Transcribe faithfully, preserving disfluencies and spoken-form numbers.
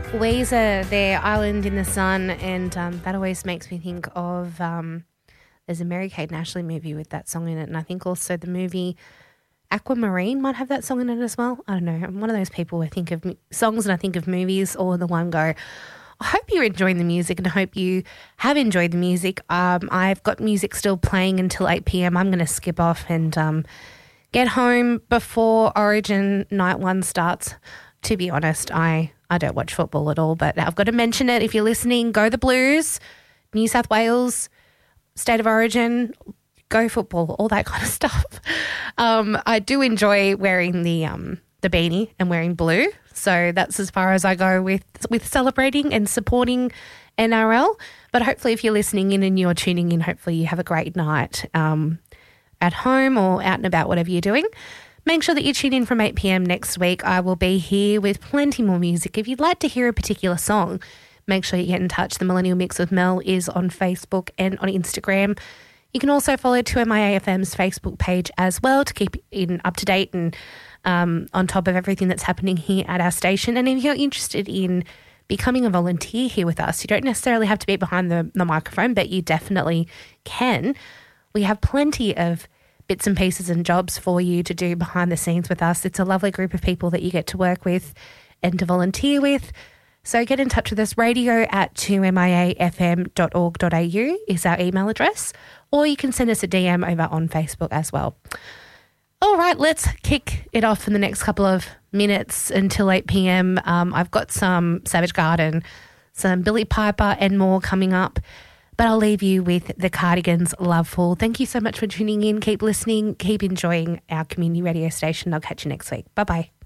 Weezer, their Island in the Sun, and um, that always makes me think of um, there's a Mary-Kate and Ashley movie with that song in it, and I think also the movie Aquamarine might have that song in it as well. I don't know. I'm one of those people who think of songs and I think of movies all in the one go. I hope you're enjoying the music and I hope you have enjoyed the music. Um, I've got music still playing until eight p.m. I'm going to skip off and um, get home before Origin Night one starts. To be honest, I, I don't watch football at all, but I've got to mention it. If you're listening, go the Blues, New South Wales, State of Origin, go football, all that kind of stuff. Um, I do enjoy wearing the um, the beanie and wearing blue. So that's as far as I go with with celebrating and supporting N R L. But hopefully if you're listening in and you're tuning in, hopefully you have a great night um, at home or out and about, whatever you're doing. Make sure that you tune in from eight p.m. next week. I will be here with plenty more music. If you'd like to hear a particular song, make sure you get in touch. The Millennial Mix with Mel is on Facebook and on Instagram. You can also follow two M I A F M's Facebook page as well to keep in up to date and um, on top of everything that's happening here at our station. And if you're interested in becoming a volunteer here with us, you don't necessarily have to be behind the, the microphone, but you definitely can. We have plenty of bits and pieces and jobs for you to do behind the scenes with us. It's a lovely group of people that you get to work with and to volunteer with. So get in touch with us. Radio at two m i a f m dot org dot a u is our email address, or you can send us a D M over on Facebook as well. All right, let's kick it off in the next couple of minutes until eight p.m. Um, I've got some Savage Garden, some Billy Piper and more coming up. But I'll leave you with the Cardigans' Loveful. Thank you so much for tuning in. Keep listening. Keep enjoying our community radio station. I'll catch you next week. Bye-bye.